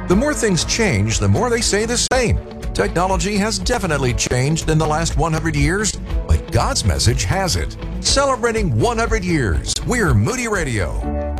The more things change, the more they say the same. Technology has definitely changed in the last 100 years, but God's message hasn't. Celebrating 100 years, we're Moody Radio.